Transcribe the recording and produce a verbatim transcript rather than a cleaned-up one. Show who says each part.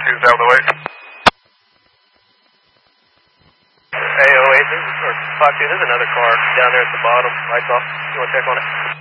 Speaker 1: two's out of the way.
Speaker 2: A oh eight, this is, or five two, there's another car down there at the bottom. Lights off. You want to check on it?